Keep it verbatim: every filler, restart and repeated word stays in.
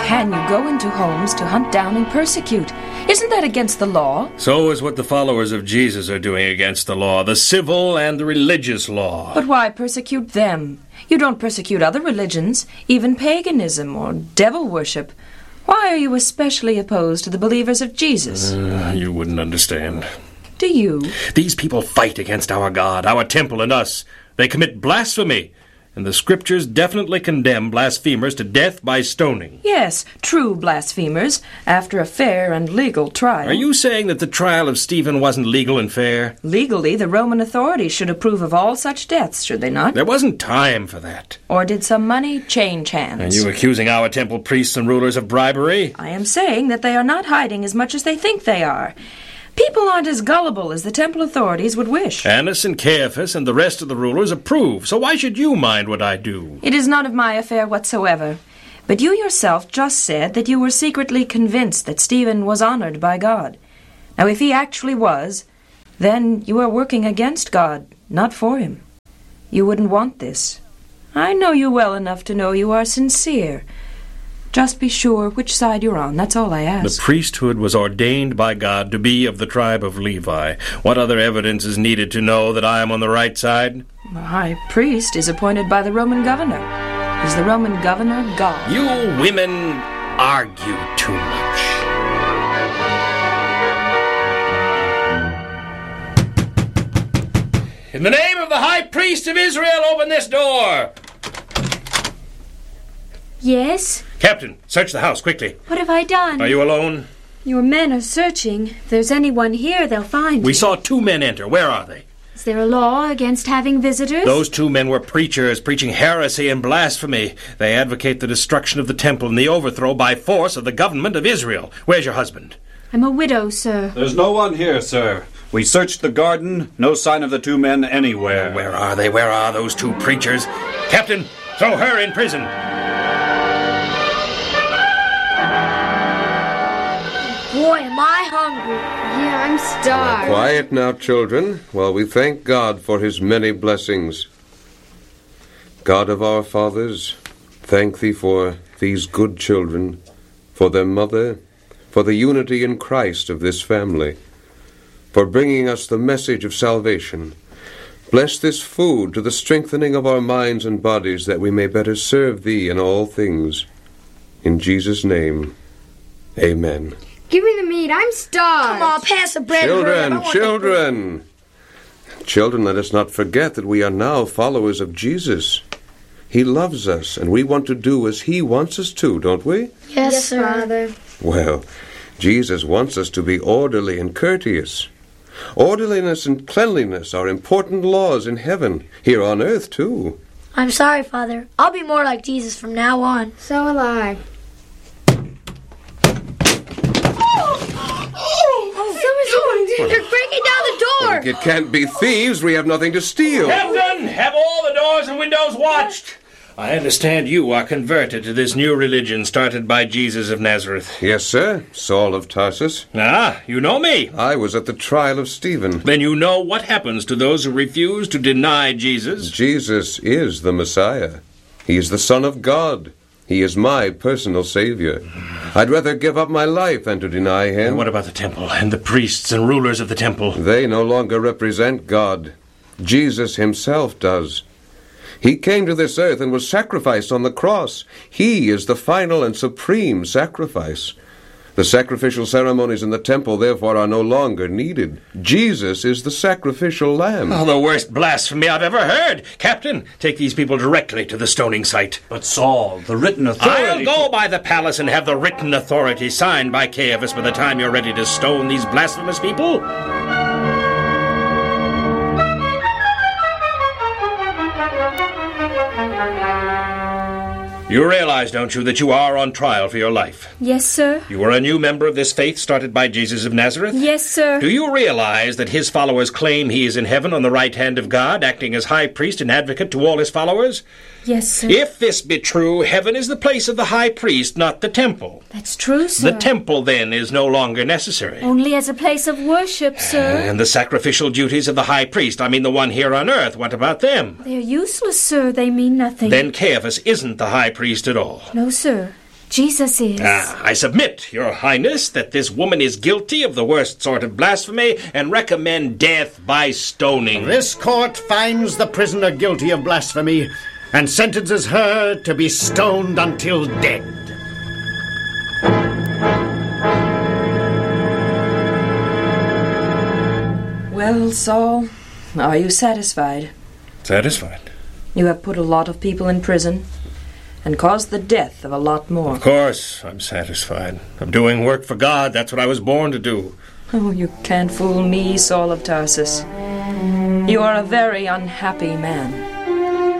can you go into homes to hunt down and persecute? Isn't that against the law? So is what the followers of Jesus are doing against the law, the civil and the religious law. But why persecute them? You don't persecute other religions, even paganism or devil worship. Why are you especially opposed to the believers of Jesus? Uh, you wouldn't understand. Do you? These people fight against our God, our temple, and us. They commit blasphemy. And the scriptures definitely condemn blasphemers to death by stoning. Yes, true blasphemers, after a fair and legal trial. Are you saying that the trial of Stephen wasn't legal and fair? Legally, the Roman authorities should approve of all such deaths, should they not? There wasn't time for that. Or did some money change hands? Are you accusing our temple priests and rulers of bribery? I am saying that they are not hiding as much as they think they are. People aren't as gullible as the temple authorities would wish. Annas and Caiaphas and the rest of the rulers approve, so why should you mind what I do? It is none of my affair whatsoever. But you yourself just said that you were secretly convinced that Stephen was honored by God. Now, if he actually was, then you are working against God, not for him. You wouldn't want this. I know you well enough to know you are sincere. Just be sure which side you're on, that's all I ask. The priesthood was ordained by God to be of the tribe of Levi. What other evidence is needed to know that I am on the right side? The high priest is appointed by the Roman governor. Is the Roman governor God? You women argue too much. In the name of the high priest of Israel, open this door! Yes? Captain, search the house, quickly. What have I done? Are you alone? Your men are searching. If there's anyone here, they'll find We you. saw two men enter. Where are they? Is there a law against having visitors? Those two men were preachers, preaching heresy and blasphemy. They advocate the destruction of the temple and the overthrow by force of the government of Israel. Where's your husband? I'm a widow, sir. There's no one here, sir. We searched the garden. No sign of the two men anywhere. Where are they? Where are those two preachers? Captain, throw her in prison. Boy, am I hungry. Yeah, I'm starved. Quiet now, children, while we thank God for his many blessings. God of our fathers, thank thee for these good children, for their mother, for the unity in Christ of this family, for bringing us the message of salvation. Bless this food to the strengthening of our minds and bodies, that we may better serve thee in all things. In Jesus' name, amen. Give me the meat. I'm starved. Come on, pass the bread. Children, children. Children, let us not forget that we are now followers of Jesus. He loves us, and we want to do as he wants us to, don't we? Yes, yes sir. Father. Well, Jesus wants us to be orderly and courteous. Orderliness and cleanliness are important laws in heaven, here on earth, too. I'm sorry, Father. I'll be more like Jesus from now on. So will I. They're breaking down the door! It can't be thieves. We have nothing to steal. Captain, have all the doors and windows watched. I understand you are converted to this new religion started by Jesus of Nazareth. Yes, sir. Saul of Tarsus. Ah, you know me. I was at the trial of Stephen. Then you know what happens to those who refuse to deny Jesus. Jesus is the Messiah. He is the Son of God. He is my personal Savior. I'd rather give up my life than to deny him. And what about the temple and the priests and rulers of the temple? They no longer represent God. Jesus himself does. He came to this earth and was sacrificed on the cross. He is the final and supreme sacrifice. The sacrificial ceremonies in the temple, therefore, are no longer needed. Jesus is the sacrificial lamb. Oh, the worst blasphemy I've ever heard. Captain, take these people directly to the stoning site. But Saul, the written authority... I'll go by the palace and have the written authority signed by Caiaphas by the time you're ready to stone these blasphemous people. You realize, don't you, that you are on trial for your life? Yes, sir. You are a new member of this faith started by Jesus of Nazareth? Yes, sir. Do you realize that his followers claim he is in heaven on the right hand of God, acting as high priest and advocate to all his followers? Yes, sir. If this be true, heaven is the place of the high priest, not the temple. That's true, sir. The temple, then, is no longer necessary. Only as a place of worship, sir. And the sacrificial duties of the high priest, I mean the one here on earth, what about them? They're useless, sir. They mean nothing. Then Caiaphas isn't the high priest at all. No, sir. Jesus is. Ah, I submit, Your Highness, that this woman is guilty of the worst sort of blasphemy and recommend death by stoning. This court finds the prisoner guilty of blasphemy and sentences her to be stoned until dead. Well, Saul, are you satisfied? Satisfied? You have put a lot of people in prison and caused the death of a lot more. Of course, I'm satisfied. I'm doing work for God. That's what I was born to do. Oh, you can't fool me, Saul of Tarsus. You are a very unhappy man.